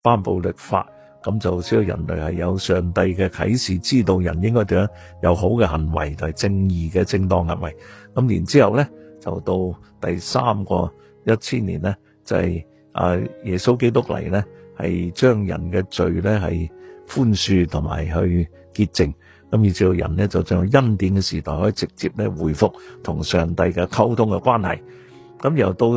頒布律法，咁就使到人類係有上帝嘅啟示，知道人應該點樣有好嘅行為同埋正義嘅正當行為。咁然之後咧，就到第3個1000年咧，就係耶穌基督嚟咧，係將人嘅罪咧係寬恕同埋去潔淨，咁以至到人咧就進入恩典嘅時代，可以直接咧回復同上帝嘅溝通嘅關係。咁由到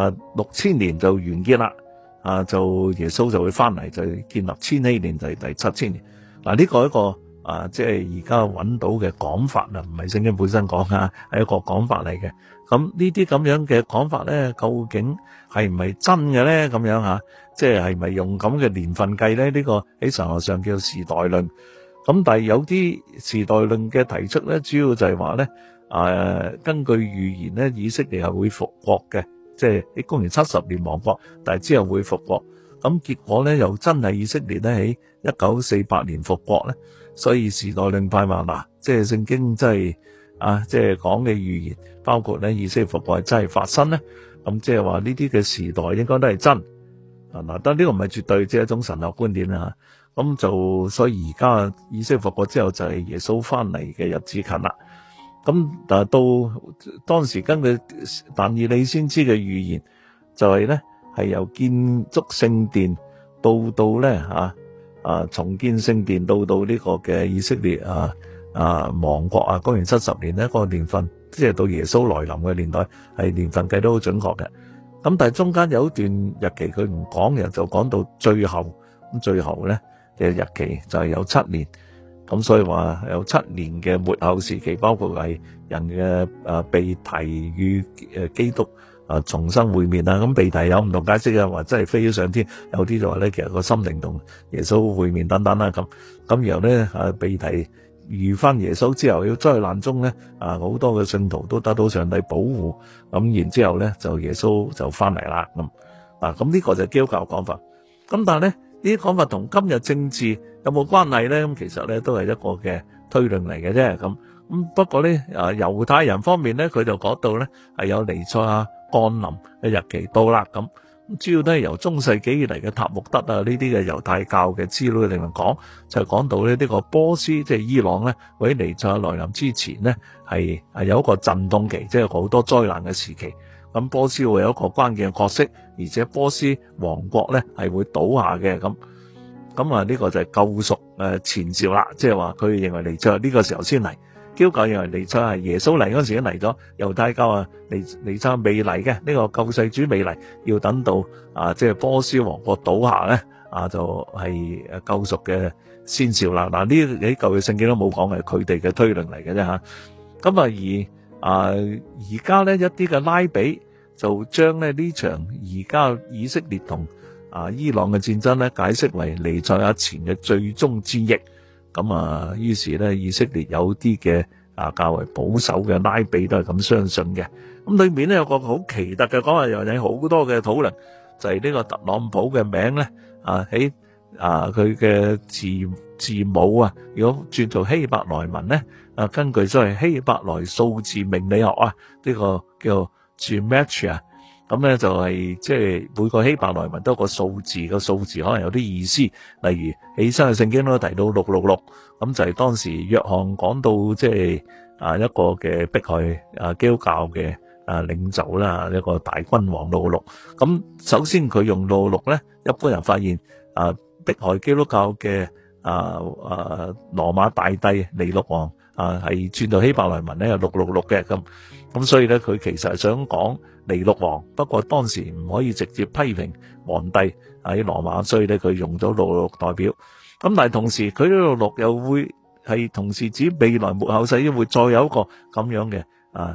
6000年就完結啦，就耶穌就會翻嚟，就建立千禧年，就係第7000年。呢個一個即係而家揾到嘅講法啊，唔係聖經本身講啊，係一個講法嚟嘅。咁呢啲咁樣嘅講法咧，究竟係唔係真嘅咧？咁樣即係咪用咁嘅年份計咧？呢個喺神學上叫時代論。咁但係有啲時代論嘅提出咧，主要就係話咧，根據預言咧，以色列係會復國嘅，即係喺公元70年亡國，但係之後會復國。咁結果咧又真係以色列咧喺1948年復國咧，所以時代論派話即係聖經真係即係講嘅預言，包括咧以色列復國係真係發生咧，咁即係話呢啲嘅時代應該都係真。但呢個唔係絕對，即係一種神學觀點啦。咁就所以而家以色列復國之後就係耶穌翻嚟嘅日子近啦。咁但係到當時根據但以理先知嘅預言，就係咧係由建築聖殿到咧重建聖殿到呢個嘅以色列亡國公元70年呢個年份，即係到耶穌來臨嘅年代，係年份計都好準確嘅。咁但係中間有一段日期佢唔講嘅，就講到最後，咁最後咧嘅日期就係有7年。咁所以話有7年嘅末後時期，包括係人嘅被提與基督重新會面啦。咁被提有唔同解釋啊，話真係飛咗上天，有啲就話咧其實個心靈同耶穌會面等等啦。咁然後咧被提遇翻耶穌之後，要災難中咧好多嘅信徒都得到上帝保護。咁然之後咧就耶穌就翻嚟啦。咁呢個就係基督教講法。咁但係咧呢啲講法同今日政治有冇關係咧？咁其實咧都係一個嘅推論嚟嘅啫。咁不過咧猶太人方面咧，佢就講到咧係有彌賽亞降臨嘅日期到啦。咁主要都係由中世紀以嚟嘅塔木德呢啲嘅猶太教嘅資料嚟講，就係講到咧呢個波斯即係伊朗咧，喺彌賽亞來臨之前咧係有一個陣痛期，即係好多災難嘅時期。咁波斯會有一個關鍵嘅角色，而且波斯王國咧係會倒下嘅。咁呢個就係救贖前兆啦，即係話佢認為彌賽亞呢個時候先嚟。基督教認為彌賽亞係耶穌嚟嗰陣時已經嚟咗，猶太教彌賽亞未嚟嘅，呢個救世主未嚟，要等到即係波斯王國倒下咧就係救贖嘅先兆啦。呢啲舊約聖經都冇講，係佢哋嘅推論嚟嘅啫嚇。咁而家咧一啲嘅拉比就將咧呢場而家以色列同伊朗嘅戰爭咧解釋為彌賽亞前嘅最終戰役。咁於是咧以色列有啲嘅較為保守嘅拉比都係咁相信嘅。咁裏面咧有個好奇特嘅講話，又有好多嘅討論，就係呢個特朗普嘅名咧喺佢嘅字母如果轉做希伯來文咧根據所謂希伯來數字命理學呢個叫 Gematria。咁咧就係即係每個希伯來文都有個數字，個數字可能有啲意思。例如喺新約聖經都提到666，咁就係當時約翰講到即係一個嘅迫害基督教嘅領袖啦，一個大君王666。咁首先佢用666咧，一般人發現迫害基督教嘅羅馬大帝尼祿王係轉到希伯來文咧有666嘅。咁所以咧佢其實係想講尼祿王，不過當時唔可以直接批評皇帝喺羅馬，所以咧佢用咗666代表。咁但係同時佢呢66又會係同時指未來末後世會再有一個咁樣嘅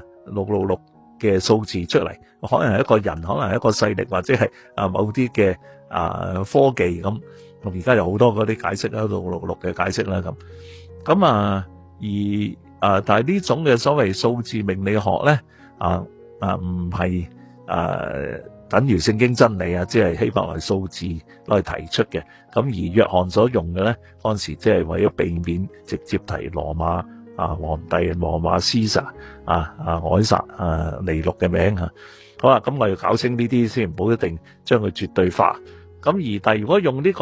666嘅數字出嚟，可能係一個人，可能係一個勢力，或者係某啲嘅科技咁。而家有好多嗰啲解釋啦，666嘅解釋啦咁。但係呢種嘅所謂數字命理學咧唔係等於聖經真理即係希伯來數字攞嚟提出嘅。咁而約翰所用嘅咧，當時即係為咗避免直接提羅馬皇帝羅馬斯撒凱撒尼祿嘅名。好啦，咁我要搞清呢啲先，唔好一定將佢絕對化。 咁而但係如果用呢個